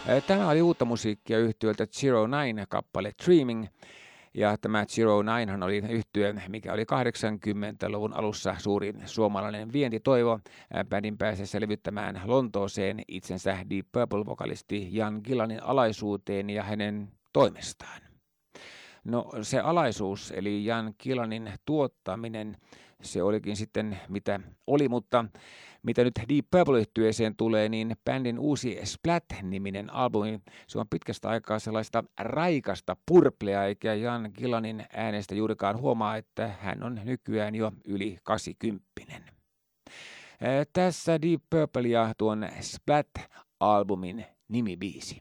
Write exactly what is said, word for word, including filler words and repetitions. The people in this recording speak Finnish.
Tämä oli uutta musiikkia yhtyöltä Zero Nine kappale Dreaming. Ja tämä Zero Ninehan oli yhtye, mikä oli kahdeksankymmentäluvun alussa suurin suomalainen vientitoivo bändin pääsessä levyttämään Lontooseen itsensä Deep Purple-vokalisti Jan Gillanin alaisuuteen ja hänen toimestaan. No se alaisuus, eli Jan Gillanin tuottaminen, se olikin sitten mitä oli, mutta mitä nyt Deep Purple-yhtyeeseen tulee, niin bändin uusi Splat-niminen albumi, se on pitkästä aikaa sellaista raikasta purplea, eikä Jan Gillanin äänestä juurikaan huomaa, että hän on nykyään jo yli kasikymppinen. Tässä Deep Purple ja tuon Splat-albumin nimibiisi.